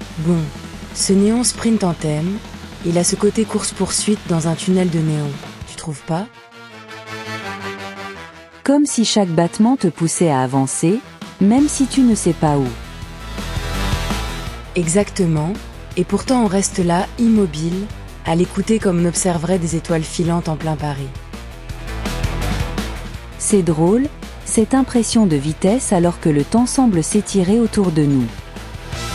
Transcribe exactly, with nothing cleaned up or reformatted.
Bon, ce néon sprint en thème, il a ce côté course-poursuite dans un tunnel de néon, tu trouves pas? Comme si chaque battement te poussait à avancer, même si tu ne sais pas où. Exactement, et pourtant on reste là, immobile, à l'écouter comme on observerait des étoiles filantes en plein Paris. C'est drôle, cette impression de vitesse alors que le temps semble s'étirer autour de nous.